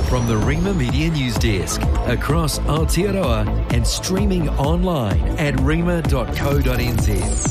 From the Rima Media News Desk, across Aotearoa and streaming online at rima.co.nz.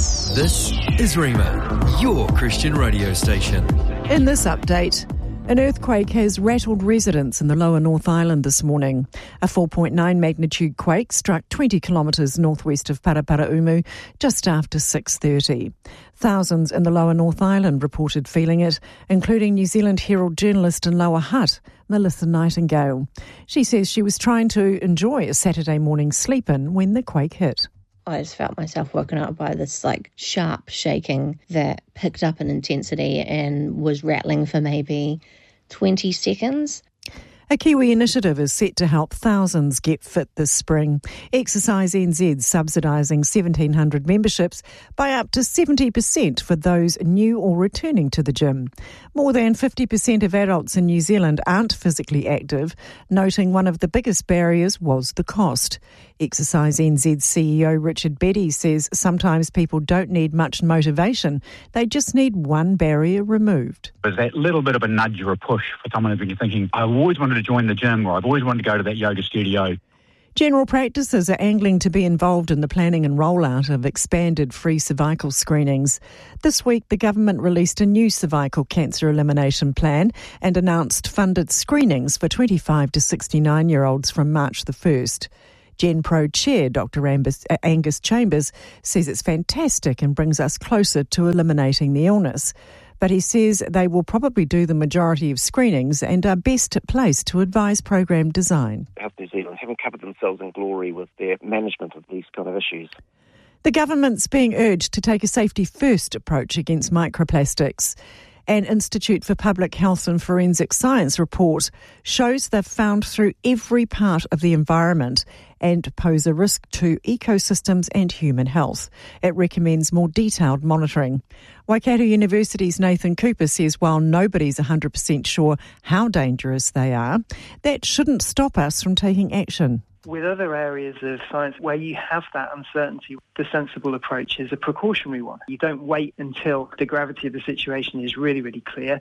This is Rima, your Christian radio station. In this update, an earthquake has rattled residents in the lower North Island this morning. A 4.9 magnitude quake struck 20 kilometres northwest of Paraparaumu just after 6:30. Thousands in the lower North Island reported feeling it, including New Zealand Herald journalist in Lower Hutt, Melissa Nightingale. She says she was trying to enjoy a Saturday morning sleep-in when the quake hit. I just felt myself woken up by this sharp shaking that picked up in intensity and was rattling for maybe 20 seconds. A Kiwi initiative is set to help thousands get fit this spring. Exercise NZ subsidising 1,700 memberships by up to 70% for those new or returning to the gym. More than 50% of adults in New Zealand aren't physically active, noting one of the biggest barriers was the cost. Exercise NZ CEO Richard Beddy says sometimes people don't need much motivation, they just need one barrier removed. There's that little bit of a nudge or a push for someone who's been thinking, I've always wanted to join the gym, or I've always wanted to go to that yoga studio. General practices are angling to be involved in the planning and rollout of expanded free cervical screenings. This week, the government released a new cervical cancer elimination plan and announced funded screenings for 25 to 69-year-olds from March the 1st. GenPro Chair Dr. Angus Chambers says it's fantastic and brings us closer to eliminating the illness. But he says they will probably do the majority of screenings and are best placed to advise program design. Health New Zealand haven't covered themselves in glory with their management of these kind of issues. The government's being urged to take a safety-first approach against microplastics. An Institute for Public Health and Forensic Science report shows they've found through every part of the environment and pose a risk to ecosystems and human health. It recommends more detailed monitoring. Waikato University's Nathan Cooper says while nobody's 100% sure how dangerous they are, that shouldn't stop us from taking action. With other areas of science where you have that uncertainty, the sensible approach is a precautionary one. You don't wait until the gravity of the situation is really, really clear.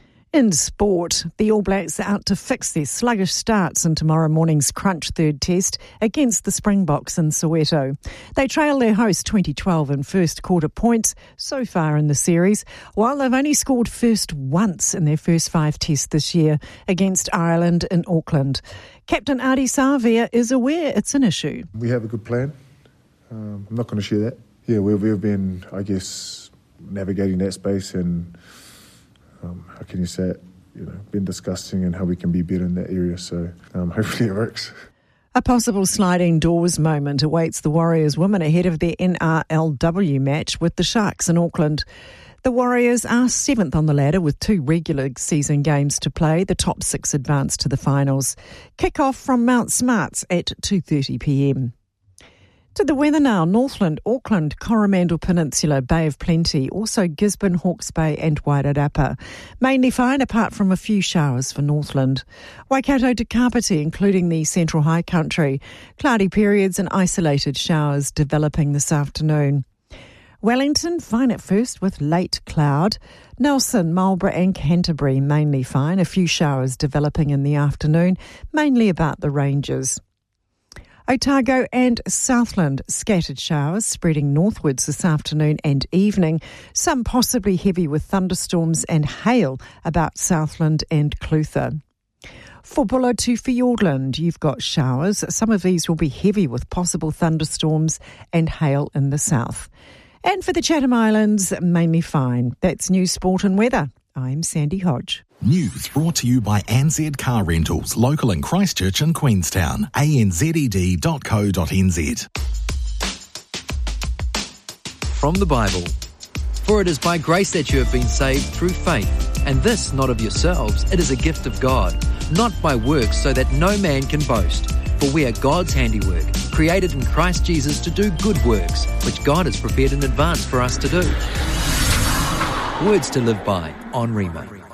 In sport, the All Blacks are out to fix their sluggish starts in tomorrow morning's crunch third test against the Springboks in Soweto. They trail their host 2012 in first quarter points so far in the series, while they've only scored first once in their first 5 tests this year against Ireland in Auckland. Captain Ardie Savea is aware it's an issue. We have a good plan. I'm not going to share that. Yeah, we've been, navigating that space and how can you say it? Been discussing and how we can be better in that area. So hopefully it works. A possible sliding doors moment awaits the Warriors women ahead of their NRLW match with the Sharks in Auckland. The Warriors are 7th on the ladder with 2 regular season games to play. The top 6 advance to the finals. Kick-off from Mount Smarts at 2:30pm. To the weather now, Northland, Auckland, Coromandel Peninsula, Bay of Plenty, also Gisborne, Hawke's Bay and Wairarapa. Mainly fine apart from a few showers for Northland. Waikato to Kapiti, including the Central High Country. Cloudy periods and isolated showers developing this afternoon. Wellington, fine at first with late cloud. Nelson, Marlborough and Canterbury, mainly fine. A few showers developing in the afternoon, mainly about the ranges. Otago and Southland, scattered showers spreading northwards this afternoon and evening. Some possibly heavy with thunderstorms and hail about Southland and Clutha. For Buller to Fiordland, you've got showers. Some of these will be heavy with possible thunderstorms and hail in the south. And for the Chatham Islands, mainly fine. That's news, sport and weather. I'm Sandy Hodge. News brought to you by ANZ Car Rentals, local in Christchurch and Queenstown. anzed.co.nz. From the Bible. For it is by grace that you have been saved through faith, and this not of yourselves, it is a gift of God, not by works, so that no man can boast. For we are God's handiwork, created in Christ Jesus to do good works, which God has prepared in advance for us to do. Words to live by on Rima.